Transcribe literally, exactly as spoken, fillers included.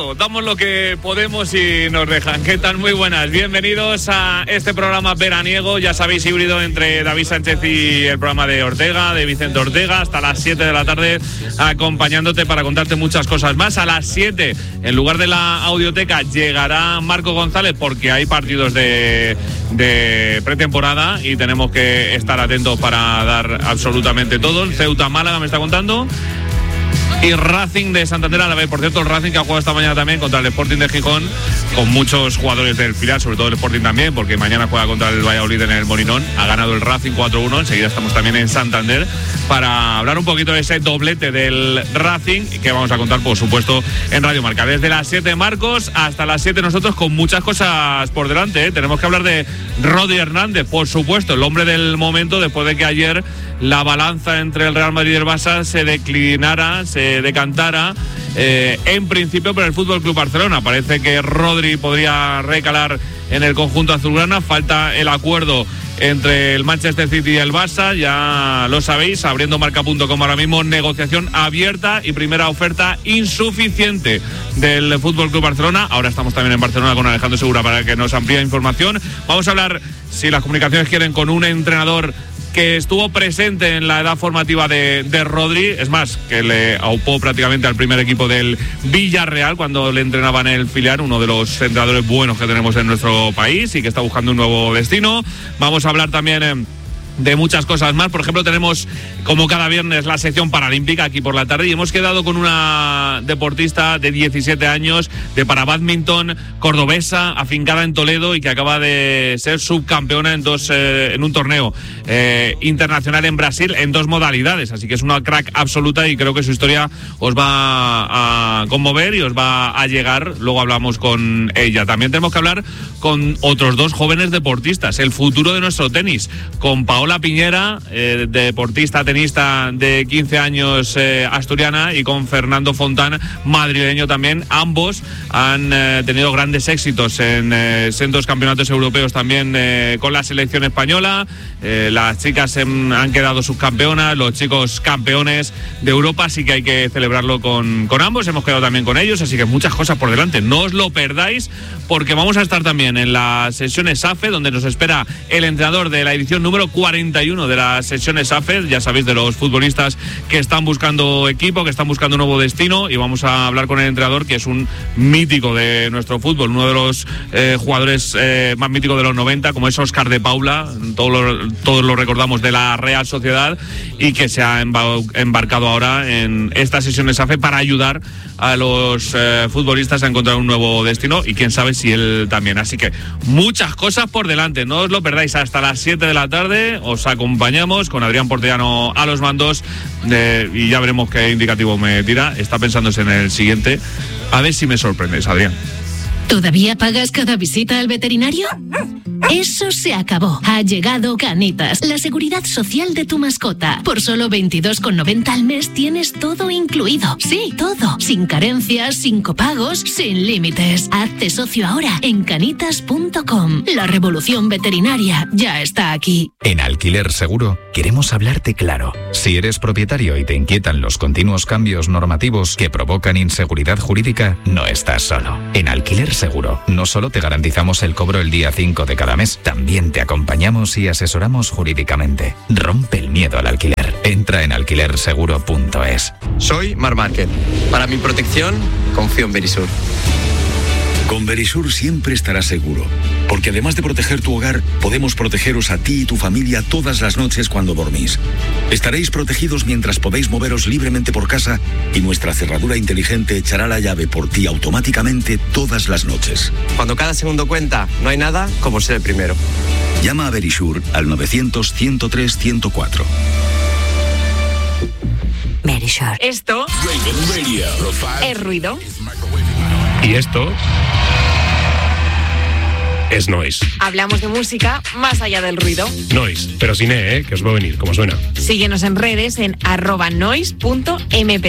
Damos lo que podemos y nos dejan. ¿Qué tal? Muy buenas. Bienvenidos a este programa veraniego. Ya sabéis, híbrido entre David Sánchez y el programa de Ortega, de Vicente Ortega, hasta las siete de la tarde, acompañándote para contarte muchas cosas más. A las siete, en lugar de la audioteca, llegará Marco González porque hay partidos de, de pretemporada y tenemos que estar atentos para dar absolutamente todo. Ceuta Málaga me está contando. Y Racing de Santander a la vez. Por cierto, el Racing que ha jugado esta mañana también contra el Sporting de Gijón, con muchos jugadores del filial, sobre todo el Sporting también, porque mañana juega contra el Valladolid en el Molinón. Ha ganado el Racing cuatro uno. Enseguida estamos también en Santander para hablar un poquito de ese doblete del Racing, que vamos a contar, por supuesto, en Radio Marca. Desde las siete, Marcos, hasta las siete nosotros, con muchas cosas por delante, ¿eh? Tenemos que hablar de Rodri Hernández, por supuesto, el hombre del momento, después de que ayer la balanza entre el Real Madrid y el Barça se declinara, se decantara, eh, en principio por el Fútbol Club Barcelona. Parece que Rodri podría recalar en el conjunto azulgrana. Falta el acuerdo entre el Manchester City y el Barça, ya lo sabéis, abriendo marca punto com ahora mismo, negociación abierta y primera oferta insuficiente del Fútbol Club Barcelona. Ahora estamos también en Barcelona con Alejandro Segura para que nos amplíe información. Vamos a hablar, si las comunicaciones quieren, con un entrenador que estuvo presente en la edad formativa de, de Rodri, es más, que le aupó prácticamente al primer equipo del Villarreal cuando le entrenaba en el filial, uno de los entrenadores buenos que tenemos en nuestro país y que está buscando un nuevo destino. Vamos a hablar también eh, de muchas cosas más. Por ejemplo, tenemos, como cada viernes, la sección paralímpica aquí por la tarde y hemos quedado con una deportista de diecisiete años, de para bádminton, cordobesa, afincada en Toledo y que acaba de ser subcampeona en dos eh, en un torneo eh, internacional en Brasil en dos modalidades, así que es una crack absoluta y creo que su historia os va a conmover y os va a llegar. Luego hablamos con ella. También tenemos que hablar con otros dos jóvenes deportistas, el futuro de nuestro tenis, con Paola Piñera, eh, deportista tenista de quince años, eh, asturiana, y con Fernando Fontán, madrileño también. Ambos han eh, tenido grandes éxitos en eh, sendos campeonatos europeos también eh, con la selección española. Eh, las chicas en, han quedado subcampeonas, los chicos campeones de Europa, así que hay que celebrarlo con, con ambos. Hemos quedado también con ellos, así que muchas cosas por delante. No os lo perdáis porque vamos a estar también en las sesiones A F E, donde nos espera el entrenador de la edición número cuarenta y uno de las sesiones A F E, ya sabéis, de los futbolistas que están buscando equipo, que están buscando un nuevo destino, y vamos a hablar con el entrenador, que es un mítico de nuestro fútbol, uno de los eh, jugadores eh, más míticos de los noventa, como es Óscar de Paula, todos lo, todos lo recordamos, de la Real Sociedad, y que se ha embarcado ahora en estas sesiones A F E para ayudar a los eh, futbolistas a encontrar un nuevo destino, y quién sabe si él también. Así que muchas cosas por delante, no os lo perdáis. Hasta las siete de la tarde os acompañamos con Adrián Portellano a los mandos, eh, y ya veremos qué indicativo me tira. Está pensándose en el siguiente. A ver si me sorprendes, Adrián. ¿Todavía pagas cada visita al veterinario? Eso se acabó. Ha llegado Canitas, la seguridad social de tu mascota. Por solo veintidós con noventa al mes tienes todo incluido. Sí, todo. Sin carencias, sin copagos, sin límites. Hazte socio ahora en canitas punto com. La revolución veterinaria ya está aquí. En Alquiler Seguro queremos hablarte claro. Si eres propietario y te inquietan los continuos cambios normativos que provocan inseguridad jurídica, no estás solo. En Alquiler Seguro no solo te garantizamos el cobro el día cinco de cada mes, también te acompañamos y asesoramos jurídicamente. Rompe el miedo al alquiler. Entra en alquiler seguro punto es. Soy Mar Márquez. Para mi protección, confío en Verisur. Con Verisur siempre estarás seguro, porque además de proteger tu hogar, podemos protegeros a ti y tu familia todas las noches cuando dormís. Estaréis protegidos mientras podéis moveros libremente por casa y nuestra cerradura inteligente echará la llave por ti automáticamente todas las noches. Cuando cada segundo cuenta, no hay nada como ser el primero. Llama a Verisur al novecientos, ciento tres, ciento cuatro. Verisur. Esto es ruido. Y esto es noise. Hablamos de música más allá del ruido. Noise, pero sin E, ¿eh? Que os va a venir, como suena. Síguenos en redes en arroba noise punto m p